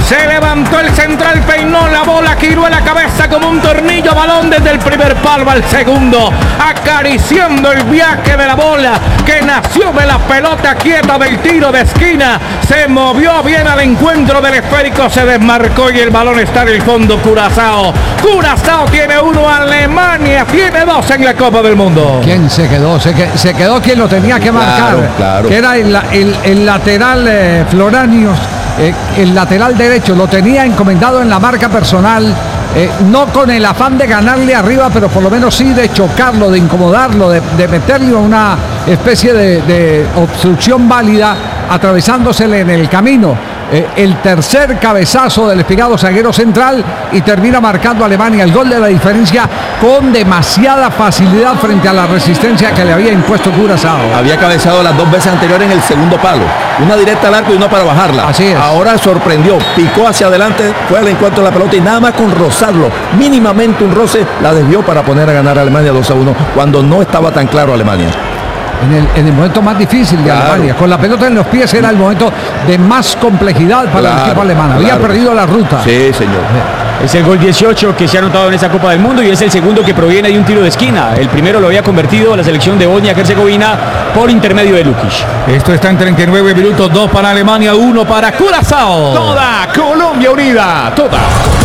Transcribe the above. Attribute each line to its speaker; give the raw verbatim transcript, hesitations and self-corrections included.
Speaker 1: Se levantó el central, peinó la bola, giró la cabeza como un tornillo, balón desde el primer palo al segundo, acariciando el viaje de la bola que nació de la pelota quieta del tiro de esquina. Se movió bien al encuentro del esférico, se desmarcó y el balón está en el fondo. Curazao. Curazao tiene uno, Alemania tiene dos en la Copa del Mundo.
Speaker 2: ¿Quién se quedó? Se, que, se quedó quien lo tenía que marcar,
Speaker 3: claro, claro.
Speaker 2: que era el, el, el lateral eh, Floranios. Eh, el lateral derecho lo tenía encomendado en la marca personal, eh, no con el afán de ganarle arriba, pero por lo menos sí de chocarlo, de incomodarlo, de, de meterle una especie de, de obstrucción válida, atravesándosele en el camino. Eh, el tercer cabezazo del espigado zaguero central y termina marcando a Alemania el gol de la diferencia con demasiada facilidad frente a la resistencia que le había impuesto Curazao.
Speaker 3: Había cabezado las dos veces anteriores en el segundo palo, una directa al arco y una para bajarla.
Speaker 2: Así es.
Speaker 3: Ahora sorprendió, picó hacia adelante, fue al encuentro de la pelota y nada más con rozarlo, mínimamente un roce, la desvió para poner a ganar a Alemania dos a uno cuando no estaba tan claro Alemania.
Speaker 2: En el, en el momento más difícil de claro. Alemania, con la pelota en los pies era el momento de más complejidad para claro, el equipo alemán. Había claro. perdido la ruta.
Speaker 3: Sí, señor.
Speaker 4: Es el gol dieciocho que se ha anotado en esa Copa del Mundo y es el segundo que proviene de un tiro de esquina. El primero lo había convertido la selección de Bosnia-Herzegovina por intermedio de Lukic.
Speaker 1: Esto está en treinta y nueve minutos, dos para Alemania, uno para Curazao.
Speaker 5: Toda Colombia unida, toda.